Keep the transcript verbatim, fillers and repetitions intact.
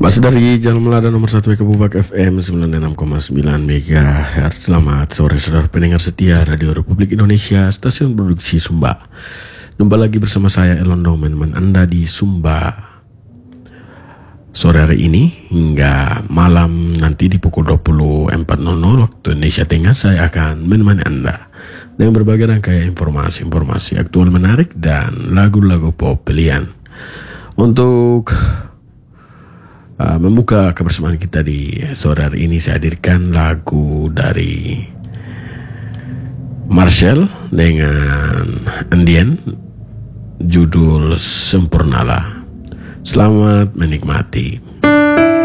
Masih dari Jalan Melada nomor satu Kabubak F M sembilan puluh enam koma sembilan MHz. Selamat sore saudara pendengar setia Radio Republik Indonesia, stasiun produksi Sumba. Jumpa lagi bersama saya Elondo, menemani Anda di Sumba sore hari ini hingga malam nanti di pukul dua puluh empat waktu Indonesia Tengah. Saya akan menemani Anda dengan berbagai rangkaian informasi-informasi aktual menarik dan lagu-lagu pop pilihan. Untuk Uh, membuka kebersamaan kita di sore hari ini, saya hadirkan lagu dari Marcel dengan Andien, judul Sempurnalah. Selamat menikmati.